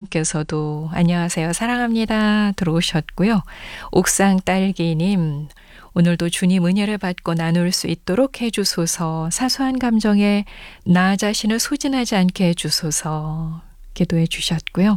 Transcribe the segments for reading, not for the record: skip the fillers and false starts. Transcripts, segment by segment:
님께서도 안녕하세요. 사랑합니다. 들어오셨고요. 옥상 딸기님, 오늘도 주님 은혜를 받고 나눌 수 있도록 해주소서. 사소한 감정에 나 자신을 소진하지 않게 해주소서. 기도해 주셨고요.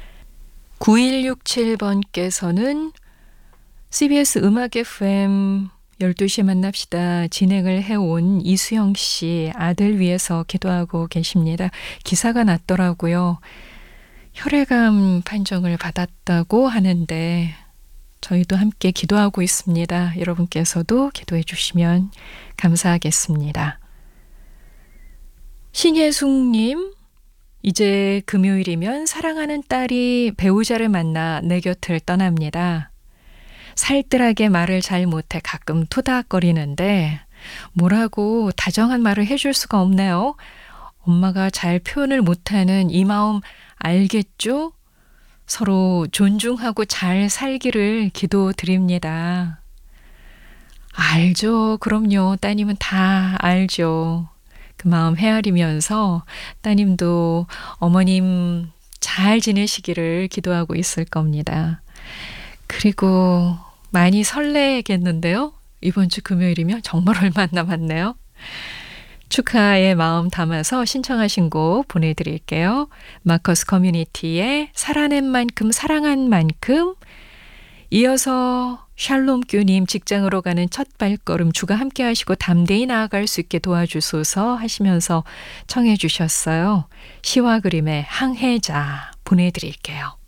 9167번께서는 CBS 음악 FM 12시 만납시다 진행을 해온 이수영 씨 아들 위해서 기도하고 계십니다. 기사가 났더라고요. 혈액암 판정을 받았다고 하는데 저희도 함께 기도하고 있습니다. 여러분께서도 기도해 주시면 감사하겠습니다. 신예숙님, 이제 금요일이면 사랑하는 딸이 배우자를 만나 내 곁을 떠납니다. 살뜰하게 말을 잘 못해 가끔 토닥거리는데 뭐라고 다정한 말을 해줄 수가 없네요. 엄마가 잘 표현을 못하는 이 마음 알겠죠? 서로 존중하고 잘 살기를 기도드립니다. 알죠. 그럼요. 따님은 다 알죠. 그 마음 헤아리면서 따님도 어머님 잘 지내시기를 기도하고 있을 겁니다. 그리고 많이 설레겠는데요. 이번 주 금요일이면 정말 얼마 안 남았네요. 축하의 마음 담아서 신청하신 곡 보내드릴게요. 마커스 커뮤니티의 살아낸 만큼 사랑한 만큼, 이어서 샬롬교님 직장으로 가는 첫 발걸음 주가 함께 하시고 담대히 나아갈 수 있게 도와주소서 하시면서 청해 주셨어요. 시와 그림의 항해자 보내드릴게요.